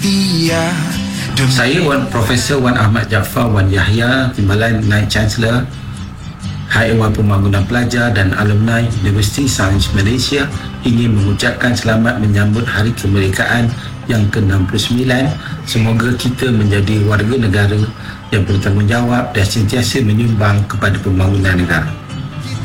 setia. Saya Profesor Wan Ahmad Jaafar Wan Yahya, Timbalan Naib Chancellor High Ewan Pembangunan Pelajar dan Alumni Universiti Sains Malaysia ingin mengucapkan selamat menyambut Hari Kemerdekaan yang ke-69. Semoga kita menjadi warga negara yang bertanggungjawab dan sentiasa menyumbang kepada pembangunan negara.